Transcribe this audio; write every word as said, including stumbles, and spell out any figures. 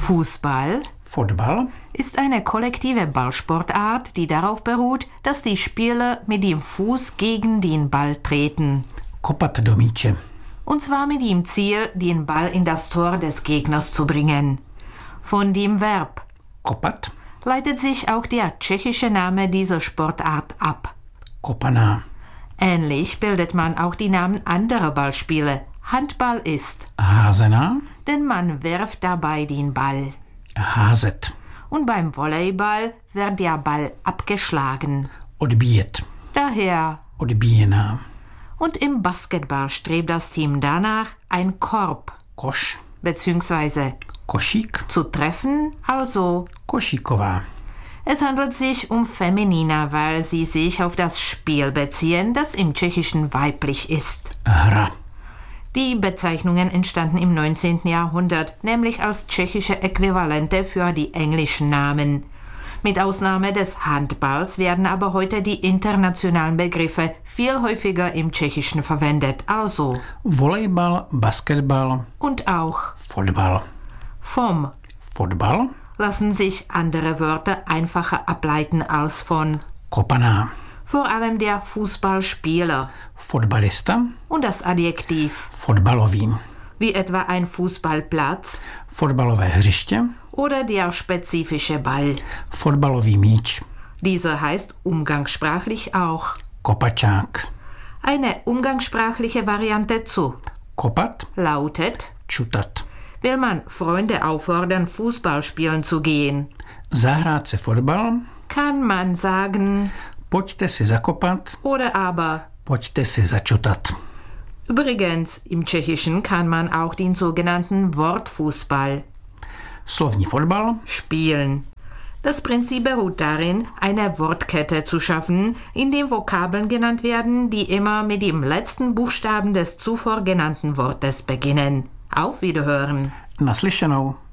Fußball Fotbal ist eine kollektive Ballsportart, die darauf beruht, dass die Spieler mit dem Fuß gegen den Ball treten. kopat do míče. Und zwar mit dem Ziel, den Ball in das Tor des Gegners zu bringen. Von dem Verb Kopat, leitet sich auch der tschechische Name dieser Sportart ab. kopaná. Ähnlich bildet man auch die Namen anderer Ballspiele. Handball ist, Házená, denn man wirft dabei den Ball. házet. Und beim Volleyball wird der Ball abgeschlagen. Odbíjet, Daher. odbíjená. Und im Basketball strebt das Team danach, ein Korb Koš, bzw. košík, zu treffen, also košíková. es handelt sich um Feminina, weil sie sich auf das Spiel beziehen, das im Tschechischen weiblich ist. Hra, Die Bezeichnungen entstanden im neunzehnten Jahrhundert, nämlich als tschechische Äquivalente für die englischen Namen. Mit Ausnahme des Handballs werden aber heute die internationalen Begriffe viel häufiger im Tschechischen verwendet, also volejbal, basketbal, und auch fotbal. vom Fotbal, lassen sich andere Wörter einfacher ableiten als von, kopaná. vor allem der Fußballspieler Fotbalista, und das Adjektiv, fotbalový. wie etwa ein Fußballplatz Fotbalové hřiště, oder der spezifische Ball. fotbalový míč. Dieser heißt umgangssprachlich auch. Kopačák. Eine umgangssprachliche Variante zu Kopat, lautet, čutat. will man Freunde auffordern, Fußball spielen zu gehen, Zahrát se fotbal, kann man sagen pojďte si zakopat, oder aber. pojďte si začutat. Übrigens, im Tschechischen kann man auch den sogenannten Wortfußball Slovní fotbal, spielen. Das Prinzip beruht darin, eine Wortkette zu schaffen, in dem Vokabeln genannt werden, die immer mit dem letzten Buchstaben des zuvor genannten Wortes beginnen. Auf Wiederhören! naslyšenou.